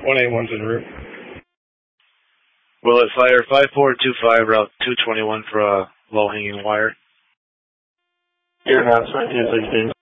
181's en route. Will it fire 5425 route 221 for a low-hanging wire? Air House 1916.